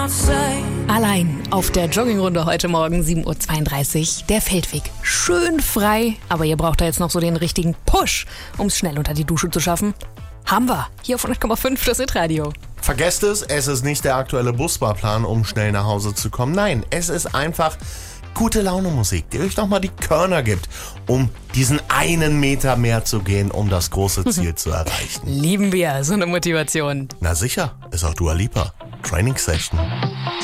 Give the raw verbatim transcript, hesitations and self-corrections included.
Allein auf der Joggingrunde heute Morgen sieben Uhr zweiunddreißig. Der Feldweg schön frei, aber ihr braucht da jetzt noch so den richtigen Push, um es schnell unter die Dusche zu schaffen. Haben wir. Hier auf hundert Komma fünf das Hit-Radio. Vergesst es, es ist nicht der aktuelle Busfahrplan, um schnell nach Hause zu kommen. Nein, es ist einfach gute Laune-Musik, die euch nochmal die Körner gibt, um diesen einen Meter mehr zu gehen, um das große Ziel zu erreichen. Lieben wir so eine Motivation. Na sicher, ist auch Dua Lipa. Training Session.